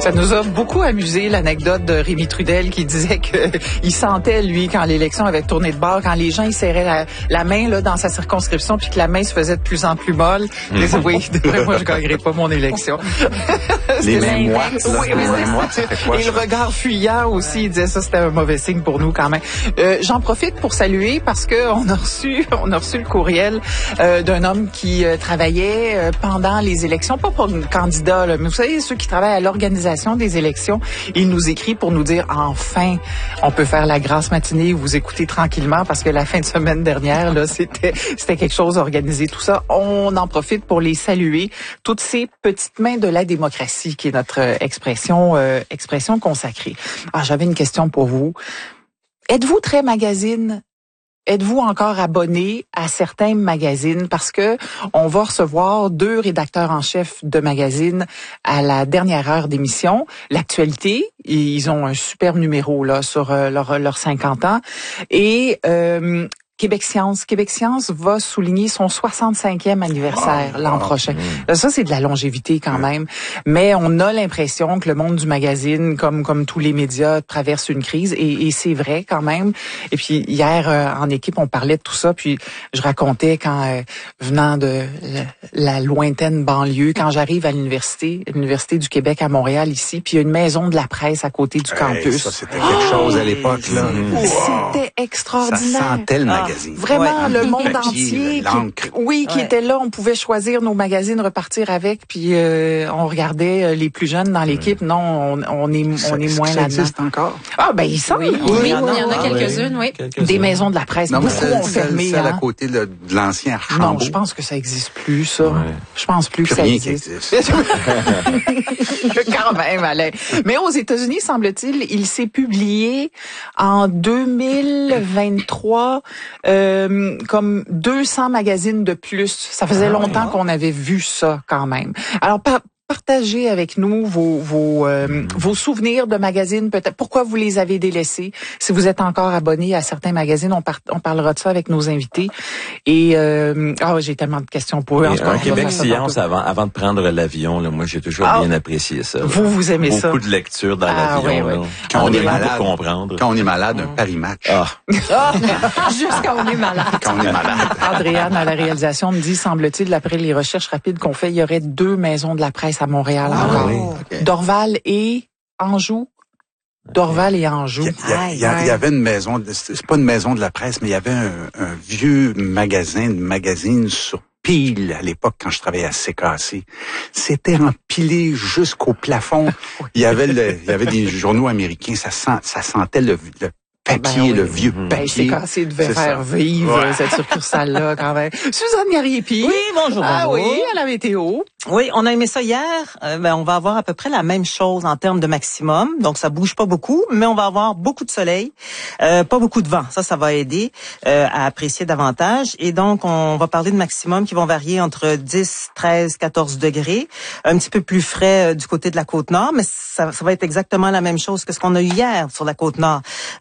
Ça nous a beaucoup amusé, l'anecdote de Rémi Trudel qui disait qu'il sentait, lui, quand l'élection avait tourné de bord, quand les gens, ils serraient la main là, dans sa circonscription, puis que la main se faisait de plus en plus molle. Il disait, oui, moi, je gagnerai pas mon élection. Les mains moites. Oui, et le regard fuyant aussi, il disait ça, c'était un mauvais signe pour nous quand même. J'en profite pour saluer parce que on a reçu le courriel d'un homme qui travaillait pendant les élections, pas pour un candidat, là, mais vous savez, ceux qui travaillent à l'organisation des élections. Il nous écrit pour nous dire, enfin, on peut faire la grasse matinée, vous écoutez tranquillement, parce que la fin de semaine dernière, là, c'était quelque chose organisé, tout ça. On en profite pour les saluer, toutes ces petites mains de la démocratie, qui est notre expression consacrée. Ah, j'avais une question pour vous. Êtes-vous très magazine? Êtes-vous encore abonné à certains magazines? Parce que on va recevoir 2 rédacteurs en chef de magazines à la dernière heure d'émission. L'actualité, ils ont un superbe numéro là sur leurs 50 ans. Et Québec Science va souligner son 65e anniversaire l'an prochain. Ça, c'est de la longévité quand même. Mais on a l'impression que le monde du magazine, comme tous les médias, traverse une crise. Et c'est vrai quand même. Et puis hier, en équipe, on parlait de tout ça. Puis je racontais quand, venant de la lointaine banlieue, quand j'arrive à l'université du Québec à Montréal ici, puis il y a une maison de la presse à côté du campus. Ça, c'était quelque chose à l'époque, là. C'était extraordinaire. Ça sentait le magazine. Vraiment, le monde entier qui était là. On pouvait choisir nos magazines, repartir avec, puis on regardait les plus jeunes dans l'équipe. Non, on est moins là-dedans. Ça existe encore? Ah, ben, il semble. Oui, il y en a quelques-unes, oui. Des maisons de la presse. Non, mais beaucoup ont fermé. Celle à côté de l'ancien Archambault. Non, je pense que ça existe plus, ça. Ouais. Je pense plus que ça existe. Quand même, Alain. Mais aux États-Unis, semble-t-il, il s'est publié en 2023 comme 200 magazines de plus. Ça faisait longtemps qu'on avait vu ça quand même. Alors, partagez avec nous vos souvenirs de magazines, peut-être. Pourquoi vous les avez délaissés? Si vous êtes encore abonné à certains magazines, on parlera de ça avec nos invités. Et j'ai tellement de questions pour eux. En tout cas, Québec Science, avant de prendre l'avion, là, moi j'ai toujours bien apprécié ça. Vous aimez ça? Beaucoup de lecture dans l'avion. Oui. Quand on est malade, pour comprendre. Quand on est malade, un Paris Match. Juste quand on est malade. Quand on est malade. Andréane, à la réalisation, me dit, semble-t-il, après les recherches rapides qu'on fait, il y aurait 2 maisons de la presse à Montréal encore. Oui. Okay. Dorval et Anjou. Dorval et Anjou. Il y avait une maison, c'est pas une maison de la presse, mais il y avait un vieux magazine sur pile à l'époque quand je travaillais à CKC. C'était empilé jusqu'au plafond. Il y avait des journaux américains, ça sentait le papier, le vieux papier. CKC devait faire vivre cette succursale-là quand même. Suzanne Garriépi. Oui, bonjour. Ah oui, à la météo. Oui, on a aimé ça hier. On va avoir à peu près la même chose en termes de maximum. Donc, ça bouge pas beaucoup, mais on va avoir beaucoup de soleil, pas beaucoup de vent. Ça va aider à apprécier davantage. Et donc, on va parler de maximum qui vont varier entre 10, 13, 14 degrés. Un petit peu plus frais du côté de la Côte-Nord, mais ça va être exactement la même chose que ce qu'on a eu hier sur la Côte-Nord.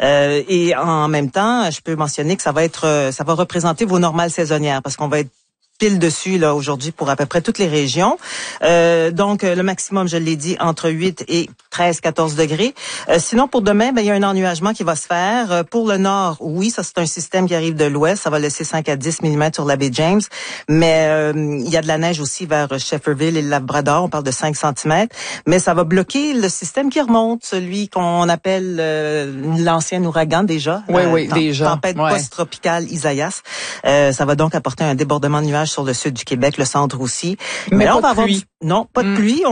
Et en même temps, je peux mentionner que ça va représenter vos normales saisonnières parce qu'on va être pile dessus là aujourd'hui pour à peu près toutes les régions. Donc le maximum, je l'ai dit, entre 8 et 13, 14 degrés. Sinon pour demain, il y a un ennuagement qui va se faire. Pour le nord, oui, ça c'est un système qui arrive de l'ouest, ça va laisser 5 à 10 mm sur la baie James, mais il y a de la neige aussi vers Shefferville et le Labrador, on parle de 5 cm, mais ça va bloquer le système qui remonte, celui qu'on appelle l'ancien ouragan déjà. Déjà. Tempête post-tropicale Isaias. Ça va donc apporter un débordement de nuages sur le sud du Québec, le centre aussi. Mais là, on va avoir pas de pluie.